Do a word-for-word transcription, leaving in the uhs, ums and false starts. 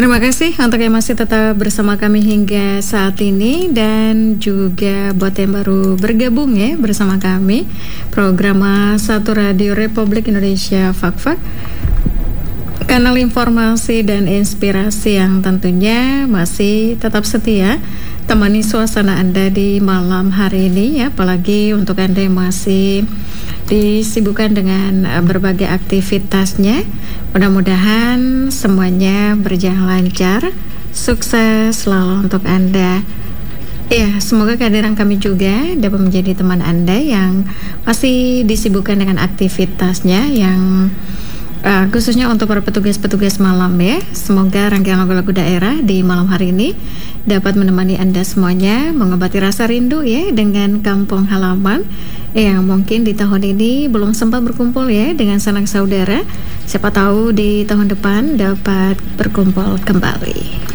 Terima kasih untuk yang masih tetap bersama kami hingga saat ini, dan juga buat yang baru bergabung ya bersama kami, program satu Radio Republik Indonesia Fak-Fak, kanal informasi dan inspirasi yang tentunya masih tetap setia temani suasana Anda di malam hari ini ya, apalagi untuk Anda yang masih disibukkan dengan berbagai aktivitasnya. Mudah-mudahan semuanya berjalan lancar, sukses selalu untuk Anda. Ya, semoga kehadiran kami juga dapat menjadi teman Anda yang masih disibukkan dengan aktivitasnya, yang uh, khususnya untuk para petugas-petugas malam ya. Semoga rangkaian lagu-lagu daerah di malam hari ini dapat menemani Anda semuanya, mengobati rasa rindu ya dengan kampung halaman yang mungkin di tahun ini belum sempat berkumpul ya dengan sanak saudara. Siapa tahu di tahun depan dapat berkumpul kembali.